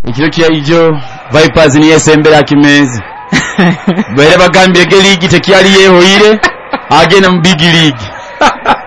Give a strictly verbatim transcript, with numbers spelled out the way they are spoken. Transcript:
Ekiro kya ijo Vipers ni yesembera kimezi. Bere bagambye ge league tekyali yehoire agenda mu big league.